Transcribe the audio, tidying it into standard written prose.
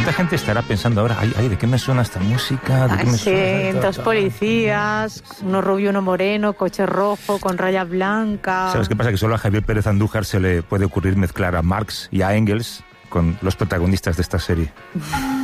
¿Cuánta gente estará pensando ahora, ¿de qué me suena esta música? ¿De qué me suena? Dos policías, uno rubio, uno moreno, coche rojo con rayas blancas. ¿Sabes qué pasa? Que solo a Javier Pérez Andújar se le puede ocurrir mezclar a Marx y a Engels con los protagonistas de esta serie.